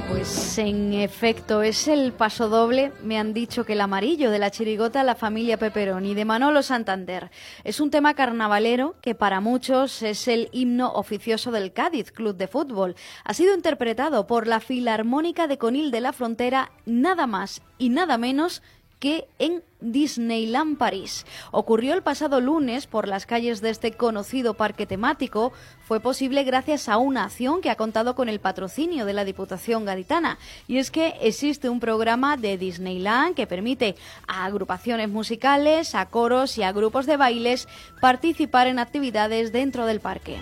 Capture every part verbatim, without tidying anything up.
Pues en efecto, es el pasodoble, me han dicho que el amarillo de la chirigota La Familia Pepperoni de Manolo Santander. Es un tema carnavalero que para muchos es el himno oficioso del Cádiz Club de Fútbol. Ha sido interpretado por la Filarmónica de Conil de la Frontera, nada más y nada menos que en Disneyland París. Ocurrió el pasado lunes por las calles de este conocido parque temático. Fue posible gracias a una acción que ha contado con el patrocinio de la Diputación Gaditana. Y es que existe un programa de Disneyland que permite a agrupaciones musicales, a coros y a grupos de bailes participar en actividades dentro del parque.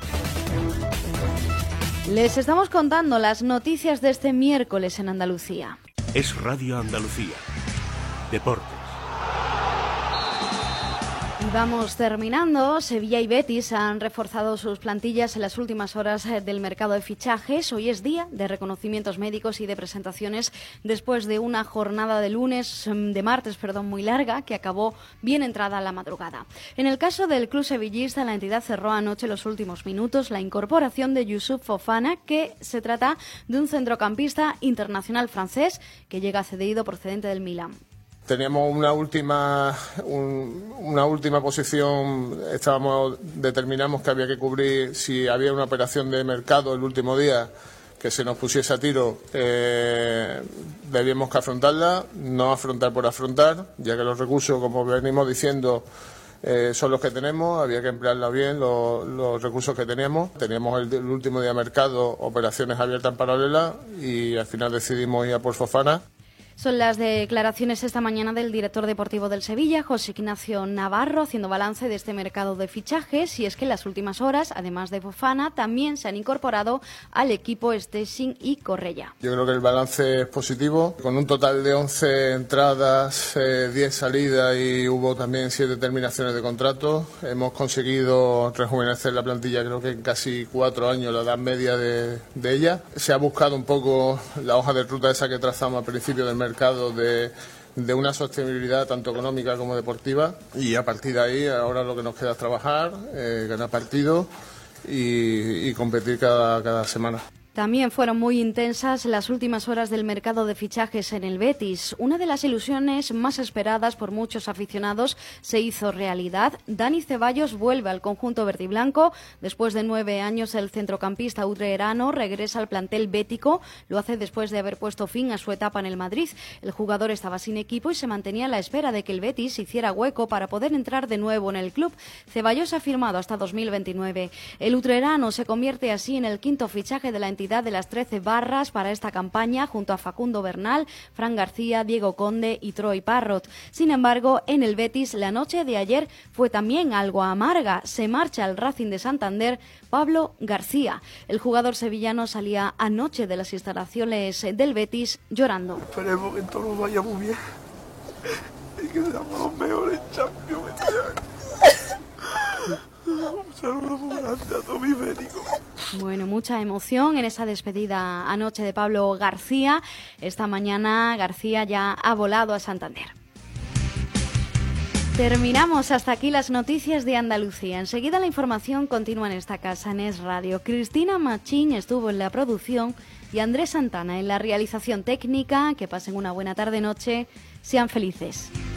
Les estamos contando las noticias de este miércoles en Andalucía. Es Radio Andalucía. Deportes. Y vamos terminando. Sevilla y Betis han reforzado sus plantillas en las últimas horas del mercado de fichajes. Hoy es día de reconocimientos médicos y de presentaciones después de una jornada de lunes, de martes, perdón, muy larga, que acabó bien entrada la madrugada. En el caso del club sevillista, la entidad cerró anoche los últimos minutos la incorporación de Youssouf Fofana, que se trata de un centrocampista internacional francés que llega cedido procedente del Milán. Teníamos una última un, una última posición, estábamos determinamos que había que cubrir si había una operación de mercado el último día que se nos pusiese a tiro, eh, debíamos que afrontarla, no afrontar por afrontar, ya que los recursos, como venimos diciendo, eh, son los que tenemos, había que emplearla bien, los, los recursos que teníamos. Teníamos el, el último día de mercado, operaciones abiertas en paralela y al final decidimos ir a por Fofana. Son las declaraciones esta mañana del director deportivo del Sevilla, José Ignacio Navarro, haciendo balance de este mercado de fichajes. Y es que en las últimas horas, además de Fofana, también se han incorporado al equipo Stessing y Correia. Yo creo que el balance es positivo, con un total de once entradas, eh, diez salidas y hubo también siete terminaciones de contrato. Hemos conseguido rejuvenecer la plantilla, creo que en casi cuatro años, la edad media de, de ella. Se ha buscado un poco la hoja de ruta esa que trazamos al principio del mercado de, de una sostenibilidad tanto económica como deportiva, y a partir de ahí ahora lo que nos queda es trabajar, eh, ganar partidos y, y competir cada, cada semana. También fueron muy intensas las últimas horas del mercado de fichajes en el Betis. Una de las ilusiones más esperadas por muchos aficionados se hizo realidad. Dani Ceballos vuelve al conjunto verdiblanco. Después de nueve años, el centrocampista utrerano regresa al plantel bético. Lo hace después de haber puesto fin a su etapa en el Madrid. El jugador estaba sin equipo y se mantenía a la espera de que el Betis hiciera hueco para poder entrar de nuevo en el club. Ceballos ha firmado hasta dos mil veintinueve. El utrerano se convierte así en el quinto fichaje de la entidad de las trece barras para esta campaña, junto a Facundo Bernal, Fran García, Diego Conde y Troy Parrott. Sin embargo, en el Betis la noche de ayer fue también algo amarga. Se marcha al Racing de Santander Pablo García. El jugador sevillano salía anoche de las instalaciones del Betis llorando. Esperemos que todo vaya muy bien y que seamos los mejores Champions. Un saludo muy grande a todos mis médicos. Bueno, mucha emoción en esa despedida anoche de Pablo García. Esta mañana García ya ha volado a Santander. Terminamos hasta aquí las noticias de Andalucía. Enseguida la información continúa en esta casa, en Es Radio. Cristina Machín estuvo en la producción y Andrés Santana en la realización técnica. Que pasen una buena tarde-noche. Sean felices.